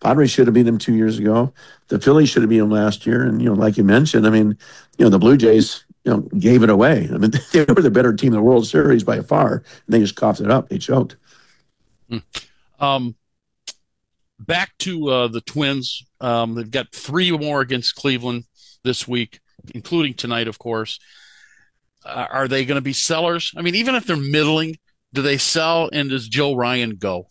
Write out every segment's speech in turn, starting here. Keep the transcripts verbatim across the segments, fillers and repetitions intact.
Padres should have beat them two years ago. The Phillies should have beat them last year. And, you know, like you mentioned, I mean, you know, the Blue Jays, you know, gave it away. I mean, they were the better team in the World Series by far. And they just coughed it up. They choked. Hmm. Um, Back to uh, the Twins. Um, they've got three more against Cleveland this week, including tonight, of course. Uh, are they going to be sellers? I mean, even if they're middling, do they sell and does Joe Ryan go?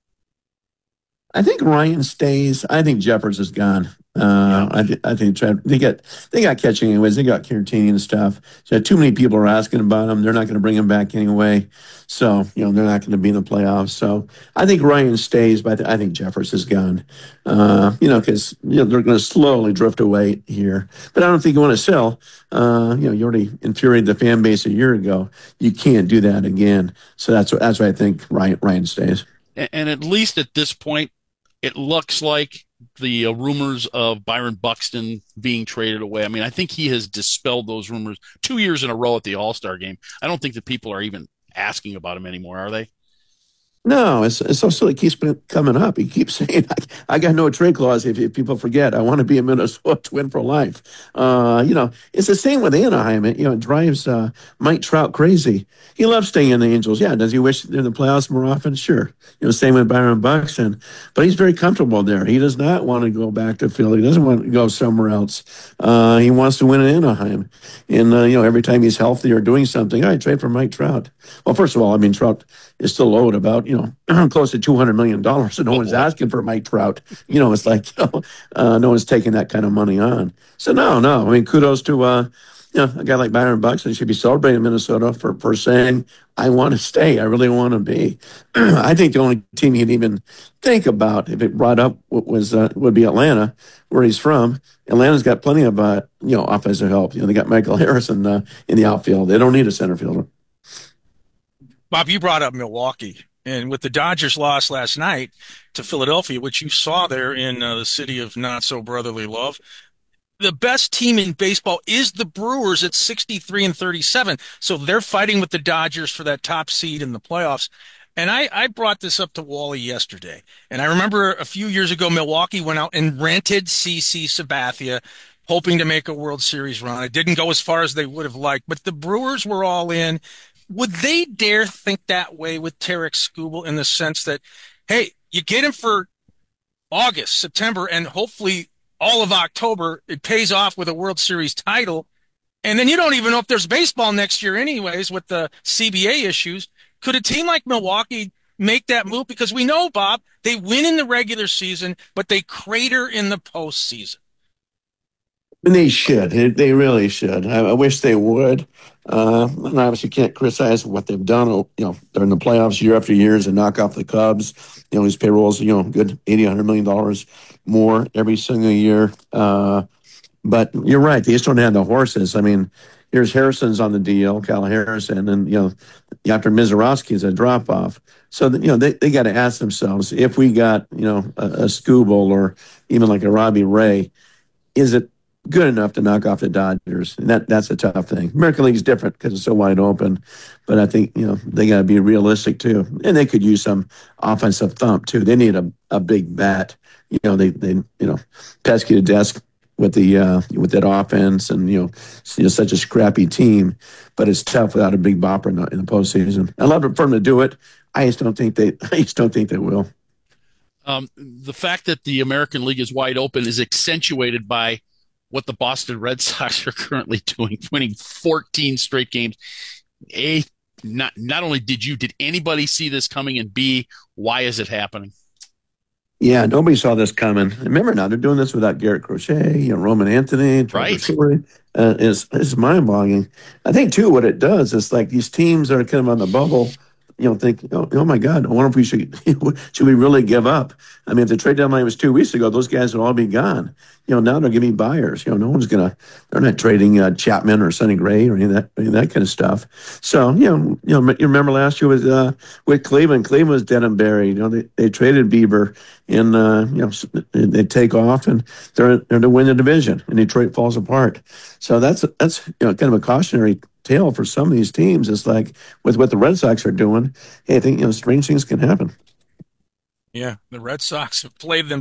I think Ryan stays. I think Jeffers is gone. Uh, Yeah. I, th- I think they got they got catching anyways. They got Caratini and stuff. So too many people are asking about him. They're not going to bring him back anyway. So you know they're not going to be in the playoffs. So I think Ryan stays, but I, th- I think Jeffers is gone. Uh, you know because you know they're going to slowly drift away here. But I don't think you want to sell. Uh, you know you already infuriated the fan base a year ago. You can't do that again. So that's what that's why I think Ryan Ryan stays. And, and at least at this point, it looks like the uh, rumors of Byron Buxton being traded away. I mean, I think he has dispelled those rumors two years in a row at the All Star game. I don't think that people are even asking about him anymore, are they? No, it's, it's so silly. It keeps coming up. He keeps saying, I, I got no trade clause. If, if people forget, I want to be a Minnesota Twin for life. Uh, you know, it's the same with Anaheim. It, you know, it drives uh, Mike Trout crazy. He loves staying in the Angels. Yeah. Does he wish they're in the playoffs more often? Sure. You know, same with Byron Buxton. But he's very comfortable there. He does not want to go back to Philly. He doesn't want to go somewhere else. Uh, he wants to win in Anaheim. And, uh, you know, every time he's healthy or doing something, I trade for Mike Trout. Well, first of all, I mean, Trout is still owed about, you know, close to two hundred million dollars. So no Oh one's boy. asking for Mike Trout. You know, it's like, you know, uh, no one's taking that kind of money on. So no, no. I mean, kudos to, uh, you know, a guy like Byron Buxton should be celebrating in Minnesota for, for saying, I want to stay. I really want to be. I think the only team he'd even think about if it brought up was uh, would be Atlanta, where he's from. Atlanta's got plenty of, uh, you know, offensive help. You know, they got Michael Harrison uh, in the outfield. They don't need a center fielder. Bob, you brought up Milwaukee. And with the Dodgers loss last night to Philadelphia, which you saw there in uh, the city of not so brotherly love, the best team in baseball is the Brewers at sixty-three and thirty-seven. So they're fighting with the Dodgers for that top seed in the playoffs. And I, I brought this up to Wally yesterday. And I remember a few years ago, Milwaukee went out and rented C C Sabathia, hoping to make a World Series run. It didn't go as far as they would have liked, but the Brewers were all in. Would they dare think that way with Tarek Skubal in the sense that, hey, you get him for August, September, and hopefully all of October, it pays off with a World Series title. And then you don't even know if there's baseball next year, anyways, with the C B A issues. Could a team like Milwaukee make that move? Because we know, Bob, they win in the regular season, but they crater in the postseason. And they should. They, they really should. I, I wish they would. Uh, and obviously, can't criticize what they've done. You know, they're in the playoffs year after years and knock off the Cubs. You know, these payrolls, you know, good eighty, one hundred million dollars more every single year. Uh, but you're right. They just don't have the horses. I mean, here's Harrison's on the deal, Cal Harrison, and you know, after Mizorowski is a drop off. So you know, they, they got to ask themselves if we got you know a, a Skubal or even like a Robbie Ray, is it good enough to knock off the Dodgers? And that that's a tough thing. American League's different because it's so wide open, but I think you know they got to be realistic too, and they could use some offensive thump too. They need a, a big bat. You know they they you know pesky to desk with the uh, with that offense, and you know, you know such a scrappy team, but it's tough without a big bopper in the, in the postseason. I love it for them to do it. I just don't think they. I just don't think they will. Um, the fact that the American League is wide open is accentuated by what the Boston Red Sox are currently doing, winning fourteen straight games. A, not not only did you, did anybody see this coming? And B, why is it happening? Yeah, nobody saw this coming. Remember now, they're doing this without Garrett Crochet, you know, Roman Anthony, Trevor Right. Story. Uh, it's, it's mind-boggling. I think, too, what it does is like these teams that are kind of on the bubble, you know, think, oh, oh my God, I wonder if we should, should we really give up? I mean, if the trade deadline was two weeks ago, those guys would all be gone. You know, now they're giving buyers. You know, no one's going to, they're not trading uh, Chapman or Sonny Gray or any of that, any of that kind of stuff. So, you know, you know, you remember last year with, uh, with Cleveland, Cleveland was dead and buried. You know, they, they traded Bieber and, uh, you know, they take off and they're, they're to win the division and Detroit falls apart. So that's, that's, you know, kind of a cautionary tale for some of these teams. It's like with what the Red Sox are doing, hey, I think, you know, strange things can happen. Yeah, the Red Sox have played them